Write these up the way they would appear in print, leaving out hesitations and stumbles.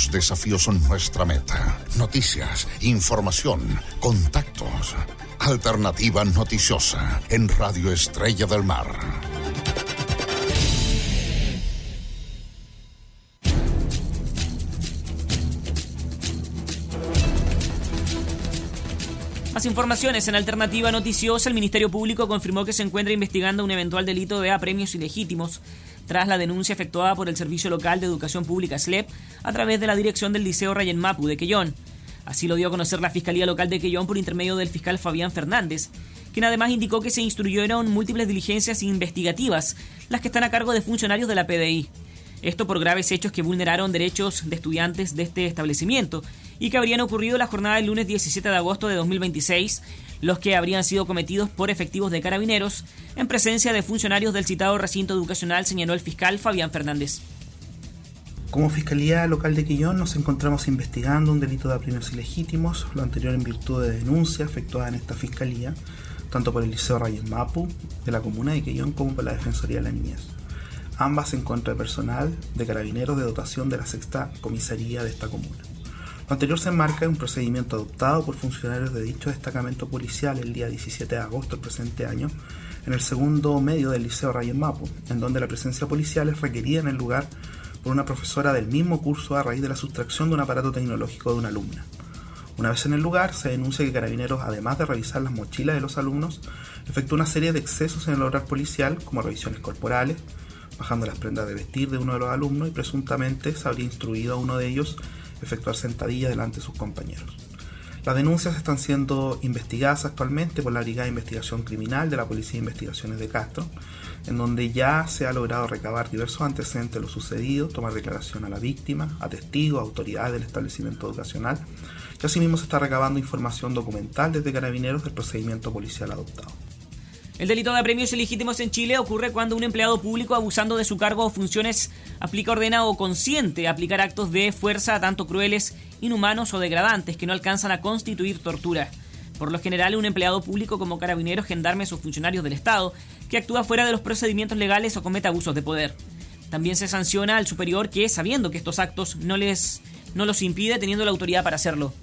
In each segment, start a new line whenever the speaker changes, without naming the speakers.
Los desafíos son nuestra meta. Noticias, información, contactos. Alternativa noticiosa en Radio Estrella del Mar.
Más informaciones en Alternativa Noticiosa. El Ministerio Público confirmó que se encuentra investigando un eventual delito de apremios ilegítimos tras la denuncia efectuada por el Servicio Local de Educación Pública SLEP a través de la dirección del Liceo Rayén Mapu de Quellón. Así lo dio a conocer la Fiscalía Local de Quellón por intermedio del fiscal Fabián Fernández, quien además indicó que se instruyeron múltiples diligencias investigativas, las que están a cargo de funcionarios de la PDI. Esto por graves hechos que vulneraron derechos de estudiantes de este establecimiento y que habrían ocurrido la jornada del lunes 17 de agosto de 2026, los que habrían sido cometidos por efectivos de Carabineros en presencia de funcionarios del citado recinto educacional, señaló el fiscal Fabián Fernández.
Como Fiscalía Local de Quellón nos encontramos investigando un delito de apremios ilegítimos, lo anterior en virtud de denuncia efectuada en esta Fiscalía, tanto por el Liceo Rayén Mapu de la comuna de Quellón como por la Defensoría de la Niñez. Ambas en contra de personal de Carabineros de dotación de la sexta comisaría de esta comuna. Lo anterior se enmarca en un procedimiento adoptado por funcionarios de dicho destacamento policial el día 17 de agosto del presente año en el segundo medio del Liceo Rayén Mapu, en donde la presencia policial es requerida en el lugar por una profesora del mismo curso a raíz de la sustracción de un aparato tecnológico de una alumna. Una vez en el lugar, se denuncia que Carabineros, además de revisar las mochilas de los alumnos, efectuó una serie de excesos en el horario policial, como revisiones corporales, bajando las prendas de vestir de uno de los alumnos y presuntamente se habría instruido a uno de ellos efectuar sentadillas delante de sus compañeros. Las denuncias están siendo investigadas actualmente por la Brigada de Investigación Criminal de la Policía de Investigaciones de Castro, en donde ya se ha logrado recabar diversos antecedentes de lo sucedido, tomar declaración a la víctima, a testigos, a autoridades del establecimiento educacional, y asimismo se está recabando información documental desde Carabineros del procedimiento policial adoptado.
El delito de apremios ilegítimos en Chile ocurre cuando un empleado público, abusando de su cargo o funciones, aplica, ordena o consiente aplicar actos de fuerza tanto crueles, inhumanos o degradantes que no alcanzan a constituir tortura. Por lo general, un empleado público como Carabineros, gendarmes o funcionarios del Estado que actúa fuera de los procedimientos legales o comete abusos de poder. También se sanciona al superior que, sabiendo que estos actos no los impide, teniendo la autoridad para hacerlo.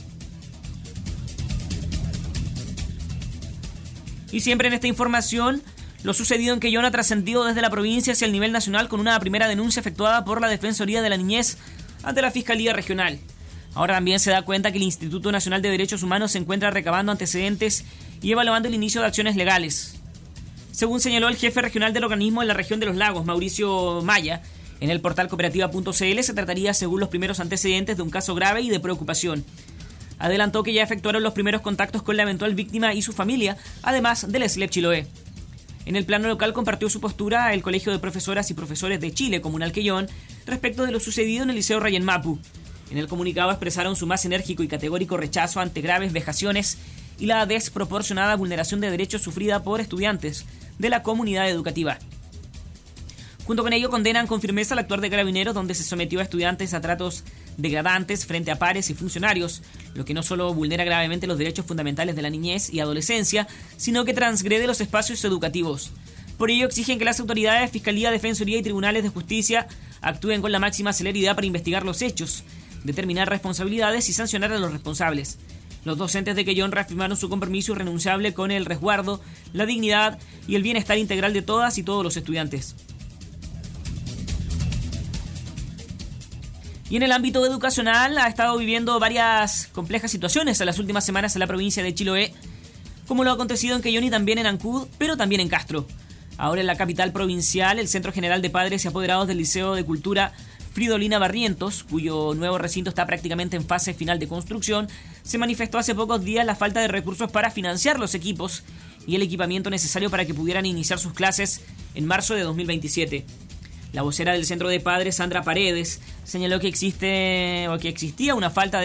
Y siempre en esta información, lo sucedido en Quellón ha trascendido desde la provincia hacia el nivel nacional con una primera denuncia efectuada por la Defensoría de la Niñez ante la Fiscalía Regional. Ahora también se da cuenta que el Instituto Nacional de Derechos Humanos se encuentra recabando antecedentes y evaluando el inicio de acciones legales. Según señaló el jefe regional del organismo en la región de los lagos, Mauricio Maya, en el portal cooperativa.cl se trataría, según los primeros antecedentes, de un caso grave y de preocupación. Adelantó que ya efectuaron los primeros contactos con la eventual víctima y su familia, además del SLEP Chiloé. En el plano local compartió su postura el Colegio de Profesoras y Profesores de Chile, Comunal Quellón, respecto de lo sucedido en el Liceo Rayén Mapu. En el comunicado expresaron su más enérgico y categórico rechazo ante graves vejaciones y la desproporcionada vulneración de derechos sufrida por estudiantes de la comunidad educativa. Junto con ello condenan con firmeza el actuar de Carabineros, donde se sometió a estudiantes a tratos degradantes frente a pares y funcionarios, lo que no solo vulnera gravemente los derechos fundamentales de la niñez y adolescencia, sino que transgrede los espacios educativos. Por ello exigen que las autoridades, Fiscalía, Defensoría y Tribunales de Justicia actúen con la máxima celeridad para investigar los hechos, determinar responsabilidades y sancionar a los responsables. Los docentes de Quellón reafirmaron su compromiso irrenunciable con el resguardo, la dignidad y el bienestar integral de todas y todos los estudiantes. Y en el ámbito educacional ha estado viviendo varias complejas situaciones en las últimas semanas en la provincia de Chiloé, como lo ha acontecido en Quellón y también en Ancud, pero también en Castro. Ahora en la capital provincial, el Centro General de Padres y Apoderados del Liceo de Cultura Fridolina Barrientos, cuyo nuevo recinto está prácticamente en fase final de construcción, se manifestó hace pocos días la falta de recursos para financiar los equipos y el equipamiento necesario para que pudieran iniciar sus clases en marzo de 2027. La vocera del Centro de Padres, Sandra Paredes, señaló que existía una falta de